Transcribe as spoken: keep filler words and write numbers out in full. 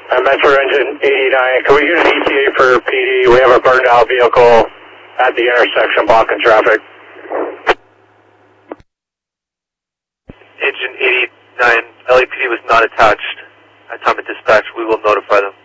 Uh, Metro Engine eighty-nine, can we use E T A for P D? We have a burned out vehicle at the intersection blocking traffic. Engine eighty-nine, L A P D was not attached at time of dispatch. We will notify them.